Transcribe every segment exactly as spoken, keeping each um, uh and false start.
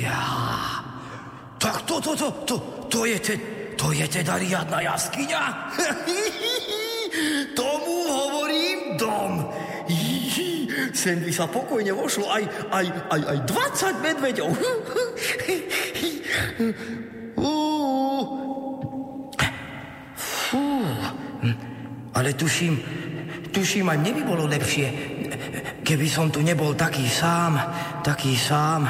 Ja. Tak to, to, to, to, to je, te, to je teda riadna jaskyňa. Tomu hovorím dom. Sem by sa pokojne vošlo aj, aj, aj, aj dvadsať medveďov. Fú, ale tuším, tuším, aj mne by bolo lepšie, keby som tu nebol taký sám, taký sám.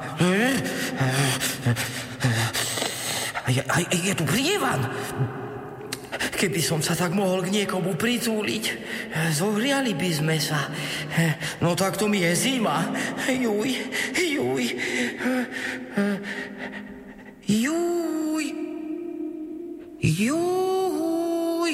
Je, je, je tu prievan. Keby som sa tak mohol k niekomu pritúliť, zohriali by sme sa. No tak to mi je zima. Juj, juj. Juj. Juj.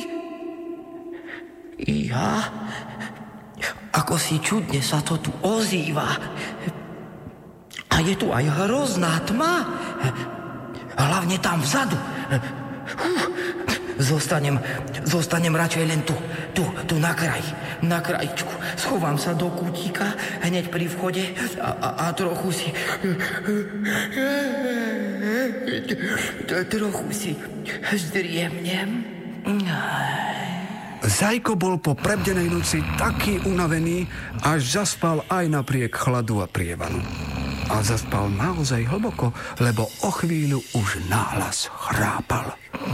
Ja. Ako si čudne sa to tu ozýva. A je tu aj hrozná tma. Hlavne tam vzadu. Zostanem, zostanem radšej len tu, tu, tu na kraji, na krajičku. Schovám sa do kútika hneď pri vchode a, a, a trochu si... Trochu si zdriemnem. Zajko bol po prebdenej noci taký unavený, až zaspal aj napriek chladu a prievanu. A zaspal naozaj hlboko, lebo o chvíľu už nahlas chrápal.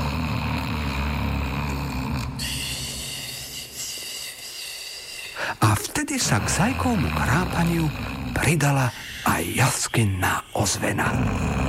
A vtedy sa k Zajkovmu chrápaniu pridala aj jaskinná ozvena.